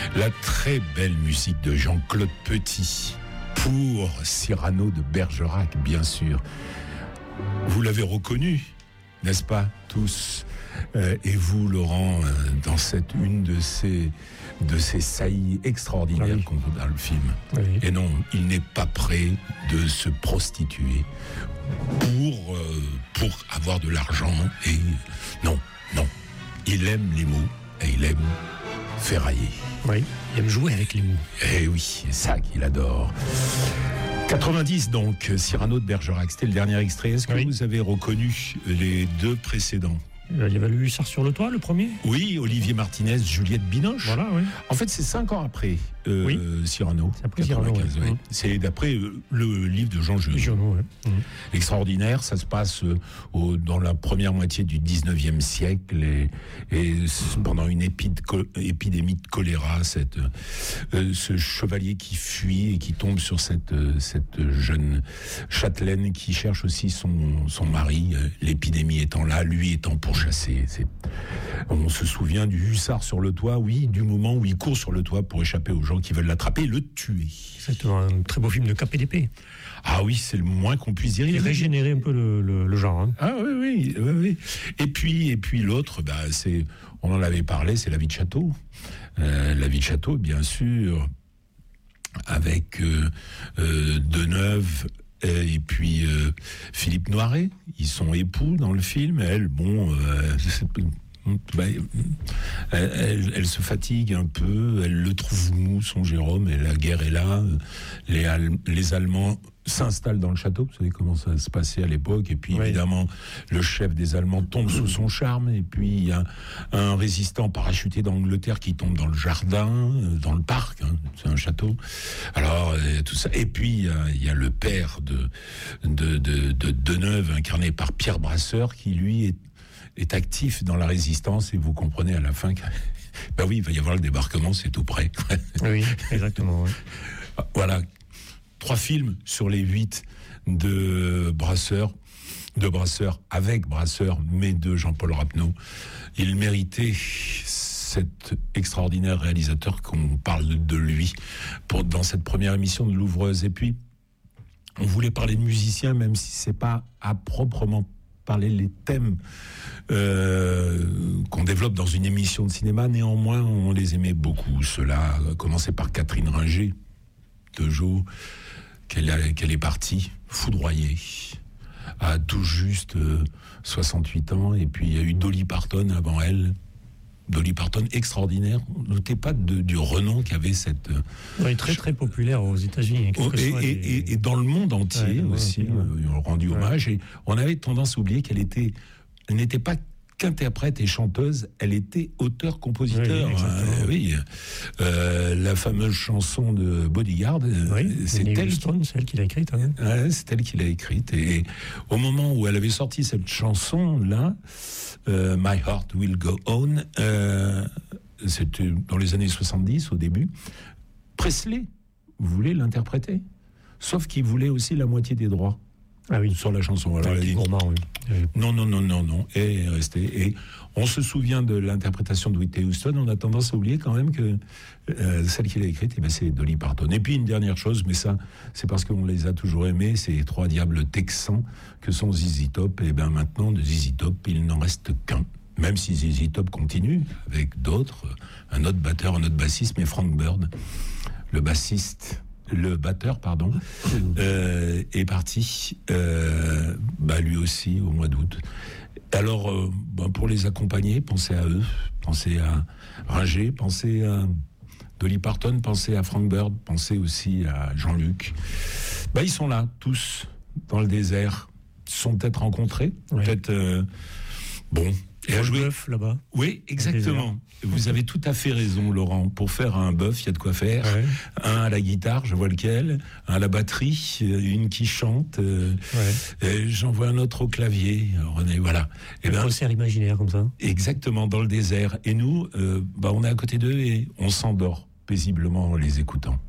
La très belle musique de Jean-Claude Petit pour Cyrano de Bergerac, bien sûr. Vous l'avez reconnu, n'est-ce pas, tous? Et vous, Laurent, dans une de ces saillies extraordinaires qu'on voit dans le film. Oui. Et non, il n'est pas prêt de se prostituer pour avoir de l'argent. Et non. Il aime les mots et il aime ferrailler. Oui, il aime jouer avec les mots. Eh oui, c'est ça qu'il adore. 90 donc, Cyrano de Bergerac, c'était le dernier extrait. Est-ce que vous avez reconnu les deux précédents? Il y avait le Hussard sur le toit, le premier. Oui, Olivier Martinez, Juliette Binoche. Voilà, oui. En fait, c'est 5 ans après Cyrano. C'est après Cyrano, 95, oui. C'est d'après le livre de Jean Giono. Oui. Extraordinaire, ça se passe dans la première moitié du 19e siècle et pendant une épidémie de choléra, ce chevalier qui fuit et qui tombe sur cette jeune châtelaine qui cherche aussi son mari, l'épidémie étant là, lui étant pourchassé. On se souvient du Hussard sur le toit, du moment où il court sur le toit pour échapper aux gens qui veulent l'attraper et le tuer. C'est un très beau film de KPDP. Ah oui, c'est le moins qu'on puisse dire. Il a régénéré un peu le genre. Hein. Ah oui. Et puis l'autre, on en avait parlé, c'est La vie de château. La vie de château, bien sûr, avec Deneuve et puis Philippe Noiret. Ils sont époux dans le film. Elle se fatigue un peu, elle le trouve mou, son Jérôme, et la guerre est là. Les Allemands s'installent dans le château, vous savez comment ça se passait à l'époque, et puis évidemment le chef des Allemands tombe sous son charme, et puis il y a un résistant parachuté d'Angleterre qui tombe dans le jardin, dans le parc, c'est un château. Alors tout ça, et puis il y a le père de Deneuve, incarné par Pierre Brasseur, qui lui est actif dans la résistance, et vous comprenez à la fin que il va y avoir le débarquement, c'est tout près. Oui, exactement. Oui. Voilà, 3 films sur les 8 de Brasseur, avec Brasseur, mais de Jean-Paul Rapneau. Il méritait cet extraordinaire réalisateur qu'on parle de lui dans cette première émission de Louvreuse. Et puis, on voulait parler de musiciens, même si c'est pas à proprement parler les thèmes qu'on développe dans une émission de cinéma. Néanmoins, on les aimait beaucoup. Cela a commencé par Catherine Ringer, de Jo, qu'elle est partie foudroyée à tout juste 68 ans. Et puis il y a eu Dolly Parton avant elle. Dolly Parton, extraordinaire. Notez pas du renom qu'avait cette... Oui, très très populaire aux États-Unis. Et dans le monde entier aussi, ils ont rendu hommage. Et on avait tendance à oublier qu'elle n'était pas qu'interprète et chanteuse, elle était auteur-compositeur. La fameuse chanson de Bodyguard, c'est elle qui l'a écrite. C'est elle qui l'a écrite. Et au moment où elle avait sorti cette chanson-là, My Heart Will Go On, c'était dans les années 70 au début, Presley voulait l'interpréter, sauf qu'il voulait aussi la moitié des droits. Sur la chanson. Alors, non. Et resté. Et on se souvient de l'interprétation de Whitney Houston. On a tendance à oublier quand même que celle qu'il a écrite, c'est Dolly Parton. Et puis une dernière chose, mais ça, c'est parce qu'on les a toujours aimés, ces 3 diables texans que sont ZZ Top. Et bien maintenant, de ZZ Top, il n'en reste qu'un. Même si ZZ Top continue avec d'autres, un autre batteur, un autre bassiste, mais Frank Bird, le batteur, est parti, lui aussi, au mois d'août. Alors, pour les accompagner, pensez à eux, pensez à Ringer, pensez à Dolly Parton, pensez à Frank Bird, pensez aussi à Jean-Luc. Ils sont là, tous, dans le désert, sont peut-être rencontrés, peut-être... Et à jouer là-bas. Oui, exactement. Vous avez tout à fait raison, Laurent. Pour faire un bœuf, il y a de quoi faire. Un à la guitare, je vois lequel. Un à la batterie, une qui chante. J'en vois un autre au clavier. René, voilà. Un concert imaginaire comme ça. Exactement, dans le désert. Et nous, on est à côté d'eux et on s'endort paisiblement en les écoutant.